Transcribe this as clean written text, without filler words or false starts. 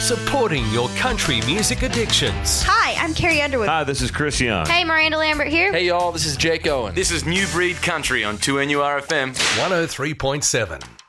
supporting your country music addictions. Hi, I'm Carrie Underwood. Hi, this is Chris Young. Hey, Miranda Lambert here. Hey, y'all, this is Jake Owen. This is New Breed Country on 2NURFM. 103.7.